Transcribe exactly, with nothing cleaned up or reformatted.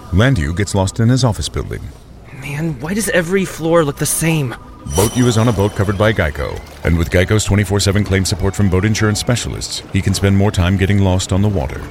Landu gets lost in his office building. Man, why does every floor look the same? Boat U is on a boat covered by Geico, and with Geico's twenty-four seven claim support from boat insurance specialists, he can spend more time getting lost on the water.